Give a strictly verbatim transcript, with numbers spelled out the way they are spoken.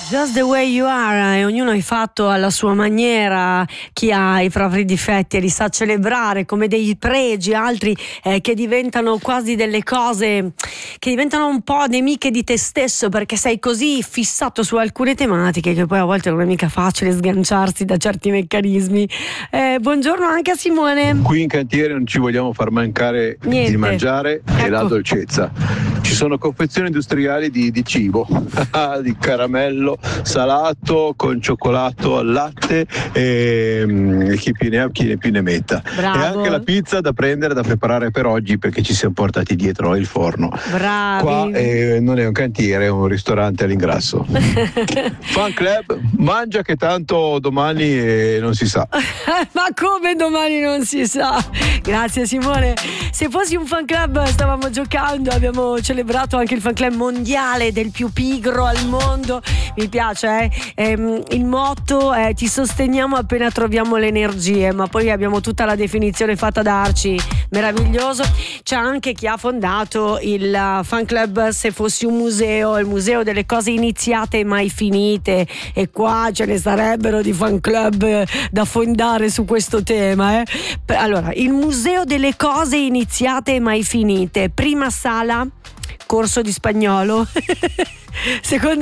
Just the way you are, e ognuno è fatto alla sua maniera, chi ha i propri difetti e li sa celebrare come dei pregi, altri eh, che diventano quasi delle cose che diventano un po' nemiche di te stesso, perché sei così fissato su alcune tematiche che poi a volte non è mica facile sganciarsi da certi meccanismi. Eh, buongiorno anche a Simone. Qui in cantiere non ci vogliamo far mancare Niente. di mangiare, Ecco. e la dolcezza. Ci sono confezioni industriali di, di cibo, di caramello salato con cioccolato al latte e, e chi più ne ha chi ne più ne metta. Bravo. E anche la pizza da prendere, da preparare per oggi, perché ci siamo portati dietro il forno. Bravi. Qua eh, non è un cantiere, è un ristorante all'ingrasso. Fan club, mangia che tanto domani eh, non si sa. Ma come domani non si sa? Grazie Simone. Se fossi un fan club stavamo giocando, abbiamo celebrato anche il fan club mondiale del più pigro al mondo. Mi piace, eh? Ehm, il motto è: ti sosteniamo appena troviamo le energie, ma poi abbiamo tutta la definizione fatta da Arci, meraviglioso. C'è anche chi ha fondato il uh, fan club Se fossi un museo, il museo delle cose iniziate e mai finite, e qua ce ne sarebbero di fan club eh, da fondare su questo tema, eh? Allora, il museo delle cose iniziate e mai finite, prima sala corso di spagnolo. Secondo